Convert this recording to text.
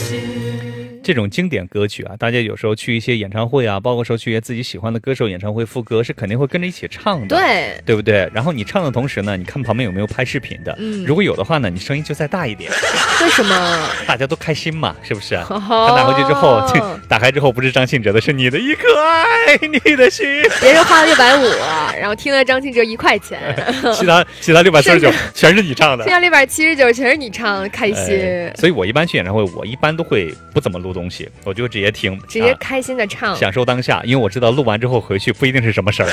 这种经典歌曲啊，大家有时候去一些演唱会啊，包括说去一些自己喜欢的歌手演唱会，副歌是肯定会跟着一起唱的，对不对？然后你唱的同时呢，你看旁边有没有拍视频的，如果有的话呢，你声音就再大一点。 为什么？ 大家都开心嘛，是不是？他打回去之后，打开之后不是张信哲的，是你的一颗爱你的心。 别人花了650，然后听了张信哲1块钱， 其他649全是你唱的， 剩下679全是你唱，开心。 所以我一般去演唱会，我一般都会不怎么录东西，我就直接听， 直接开心的唱， 享受当下，因为我知道录完之后回去不一定是什么事儿。